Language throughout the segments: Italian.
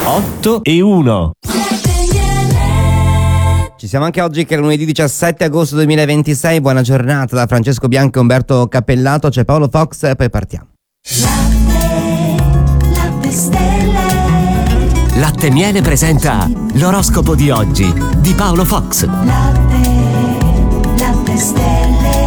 8:01. Ci siamo anche oggi che è lunedì 17 agosto 2026. Buona giornata da Francesco Bianco e Umberto Cappellato. C'è Paolo Fox e poi partiamo. Latte Stelle. Latte Miele presenta l'oroscopo di oggi di Paolo Fox. Latte Stelle.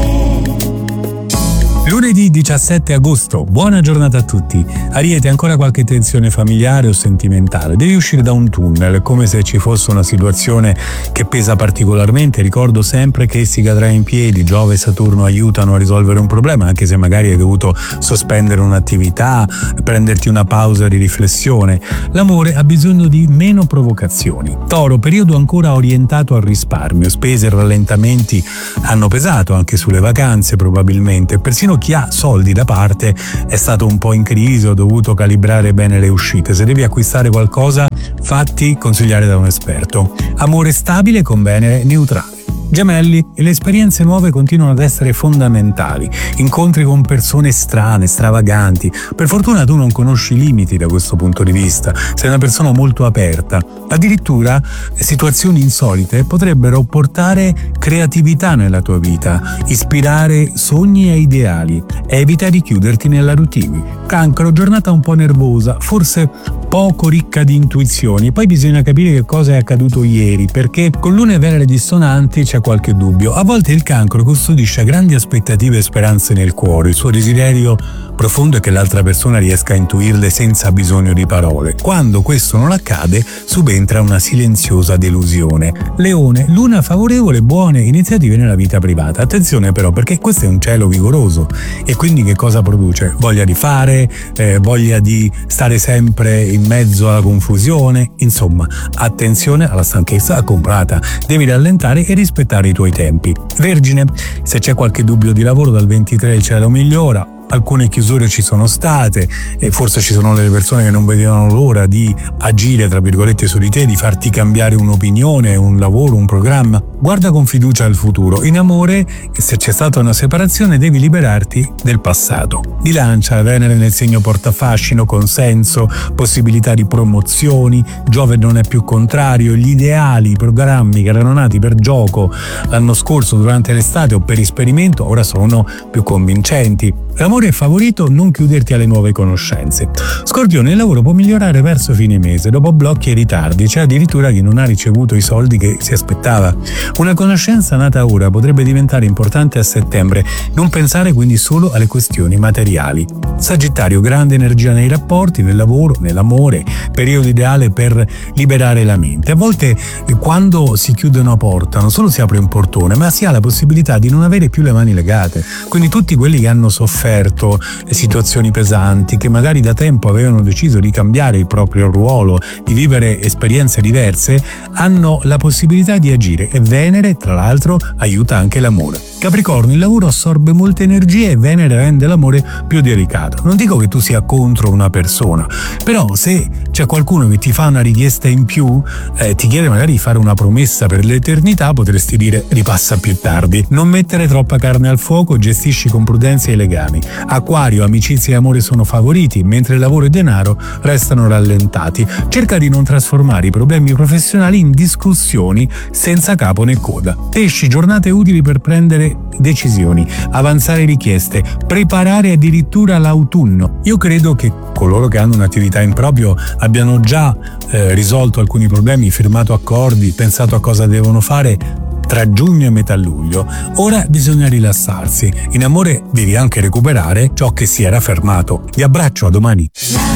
Lunedì 17 agosto, buona giornata a tutti. Ariete, ancora qualche tensione familiare o sentimentale. Devi uscire da un tunnel, come se ci fosse una situazione che pesa particolarmente. Ricordo sempre che si cadrà in piedi. Giove e Saturno aiutano a risolvere un problema, anche se magari hai dovuto sospendere un'attività, prenderti una pausa di riflessione. L'amore ha bisogno di meno provocazioni. Toro, periodo ancora orientato al risparmio. Spese e rallentamenti hanno pesato anche sulle vacanze probabilmente. Persino chi ha soldi da parte è stato un po' in crisi, ho dovuto calibrare bene le uscite. Se devi acquistare qualcosa, fatti consigliare da un esperto. Amore stabile con Venere neutrale. Gemelli, le esperienze nuove continuano ad essere fondamentali. Incontri con persone strane, stravaganti. Per fortuna tu non conosci i limiti da questo punto di vista. Sei una persona molto aperta. Addirittura situazioni insolite potrebbero portare creatività nella tua vita, ispirare sogni e ideali. Evita di chiuderti nella routine. Cancro, giornata un po' nervosa, forse poco ricca di intuizioni. Poi bisogna capire che cosa è accaduto ieri, perché con Luna e Venere dissonanti c'è qualche dubbio. A volte il Cancro custodisce grandi aspettative e speranze nel cuore. Il suo desiderio profondo è che l'altra persona riesca a intuirle senza bisogno di parole. Quando questo non accade, subentra una silenziosa delusione. Leone, Luna favorevole, buone iniziative nella vita privata. Attenzione però, perché questo è un cielo vigoroso e quindi che cosa produce? Voglia di fare, voglia di stare sempre in mezzo alla confusione. Insomma, attenzione alla stanchezza accumulata. Devi rallentare e rispettare i tuoi tempi. Vergine, se c'è qualche dubbio di lavoro, dal 23 il cielo migliora. Alcune chiusure ci sono state e forse ci sono delle persone che non vedevano l'ora di agire, tra virgolette, su di te, di farti cambiare un'opinione, un lavoro, un programma. Guarda con fiducia al futuro. In amore, se c'è stata una separazione, devi liberarti del passato. Bilancia, Venere nel segno portafascino, consenso, possibilità di promozioni. Giove non è più contrario. Gli ideali, i programmi che erano nati per gioco l'anno scorso durante l'estate o per esperimento ora sono più convincenti. L'amore è favorito, non chiuderti alle nuove conoscenze. Scorpione, il lavoro può migliorare verso fine mese, dopo blocchi e ritardi. C'è addirittura chi non ha ricevuto i soldi che si aspettava. Una conoscenza nata ora potrebbe diventare importante a settembre. Non pensare quindi solo alle questioni materiali. Sagittario, grande energia nei rapporti, nel lavoro, nell'amore, periodo ideale per liberare la mente. A volte quando si chiude una porta non solo si apre un portone, ma si ha la possibilità di non avere più le mani legate. Quindi tutti quelli che hanno sofferto situazioni pesanti, che magari da tempo avevano deciso di cambiare il proprio ruolo, di vivere esperienze diverse, hanno la possibilità di agire e Venere, tra l'altro, aiuta anche l'amore. Capricorno, il lavoro assorbe molte energie e Venere rende l'amore più delicato. Non dico che tu sia contro una persona, però se c'è qualcuno che ti fa una richiesta in più, ti chiede magari di fare una promessa per l'eternità, potresti dire ripassa più tardi. Non mettere troppa carne al fuoco, gestisci con prudenza i legami. Acquario, amicizia e amore sono favoriti, mentre lavoro e denaro restano rallentati. Cerca di non trasformare i problemi professionali in discussioni senza capo né coda. Pesci, giornate utili per prendere decisioni, avanzare richieste, preparare addirittura l'autunno. Io credo che coloro che hanno un'attività in proprio abbiano già risolto alcuni problemi, firmato accordi, pensato a cosa devono fare tra giugno e metà luglio. Ora bisogna rilassarsi. In amore devi anche recuperare ciò che si era fermato. Vi abbraccio, a domani.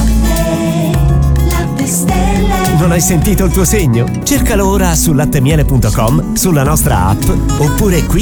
Latte Stelle. Non hai sentito il tuo segno? Cercalo ora su lattemiele.com, sulla nostra app oppure qui